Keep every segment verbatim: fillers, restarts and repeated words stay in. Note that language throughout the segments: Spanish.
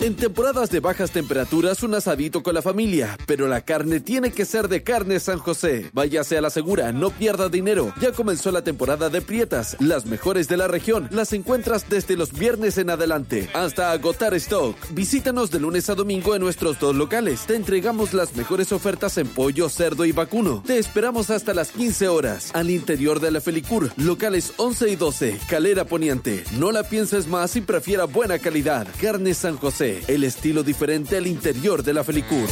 En temporadas de bajas temperaturas, un asadito con la familia, pero la carne tiene que ser de Carnes San José. Váyase a la segura, no pierda dinero. Ya comenzó la temporada de prietas, las mejores de la región. Las encuentras desde los viernes en adelante, hasta agotar stock. Visítanos de lunes a domingo en nuestros dos locales. Te entregamos las mejores ofertas en pollo, cerdo y vacuno. Te esperamos hasta las quince horas, al interior de la Felicur, locales once y doce, Calera Poniente. No la pienses más y prefiera buena calidad. Carnes San José, el estilo diferente al interior de la Felicur.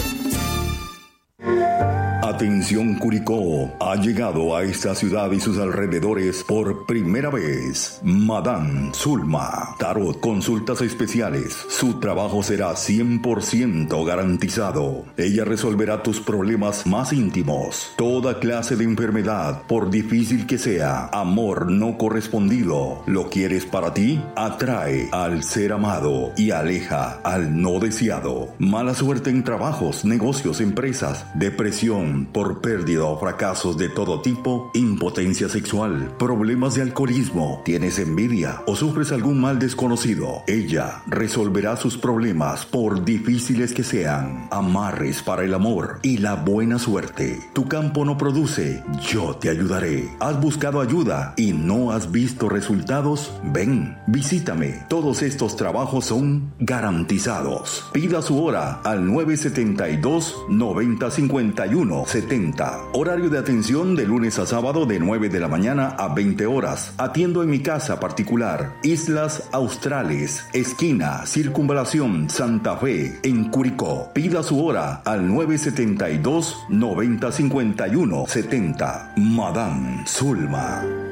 Atención Curicó, ha llegado a esta ciudad y sus alrededores por primera vez Madame Zulma, Tarot, consultas especiales. Su trabajo será cien por ciento garantizado. Ella resolverá tus problemas más íntimos, toda clase de enfermedad, por difícil que sea. Amor no correspondido, ¿lo quieres para ti? Atrae al ser amado y aleja al no deseado. Mala suerte en trabajos, negocios, empresas, depresión por pérdida o fracasos de todo tipo, impotencia sexual, problemas de alcoholismo, tienes envidia o sufres algún mal desconocido. Ella resolverá sus problemas por difíciles que sean. Amarres para el amor y la buena suerte. Tu campo no produce, yo te ayudaré. ¿Has buscado ayuda y no has visto resultados? Ven, visítame. Todos estos trabajos son garantizados. Pida su hora al nueve setenta y dos, noventa cincuenta y uno setenta. Horario de atención de lunes a sábado de nueve de la mañana a veinte horas. Atiendo en mi casa particular, Islas Australes, esquina Circunvalación Santa Fe, en Curicó. Pida su hora al nueve setenta y dos, noventa cincuenta y uno setenta. Madame Zulma.